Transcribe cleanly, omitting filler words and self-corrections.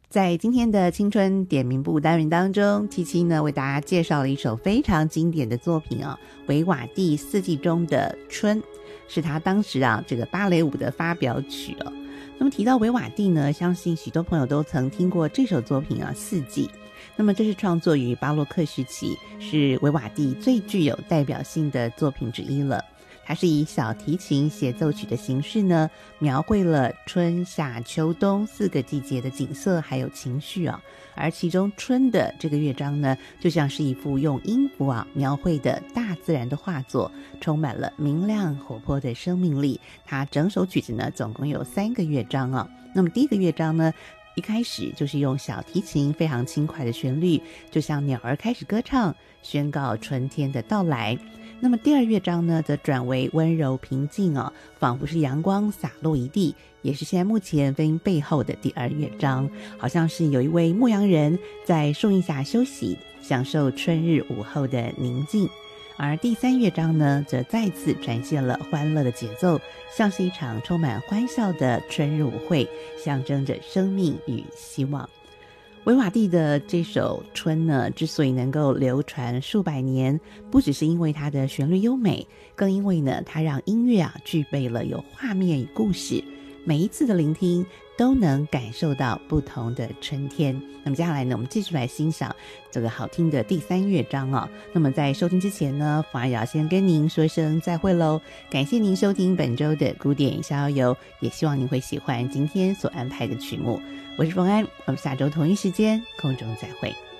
在今天的青春点名部单元当中，七七呢为大家介绍了一首非常经典的作品维瓦第四季中的春，是他当时这个芭蕾舞的发表曲那么提到维瓦第呢，相信许多朋友都曾听过这首作品四季。那么这是创作于巴洛克时期，是维瓦第最具有代表性的作品之一了。它是以小提琴协奏曲的形式呢，描绘了春夏秋冬4个季节的景色还有情绪而其中春的这个乐章呢，就像是一幅用音符描绘的大自然的画作，充满了明亮活泼的生命力。它整首曲子呢总共有3个乐章那么第一个乐章呢，一开始就是用小提琴非常轻快的旋律，就像鸟儿开始歌唱，宣告春天的到来。那么第二乐章呢，则转为温柔平静仿佛是阳光洒落一地，也是现在目前飞鹰背后的第2乐章，好像是有一位牧羊人在树荫下休息，享受春日午后的宁静。而第3乐章呢，则再次展现了欢乐的节奏，像是一场充满欢笑的春日舞会，象征着生命与希望。维瓦第的这首春呢，之所以能够流传数百年，不只是因为它的旋律优美，更因为呢，它让音乐具备了有画面与故事，每一次的聆听都能感受到不同的春天。那么接下来呢，我们继续来欣赏这个好听的第3乐章那么在收听之前呢，冯安也要先跟您说声再会咯。感谢您收听本周的古典逍遥游，也希望您会喜欢今天所安排的曲目。我是冯安，我们下周同一时间空中再会。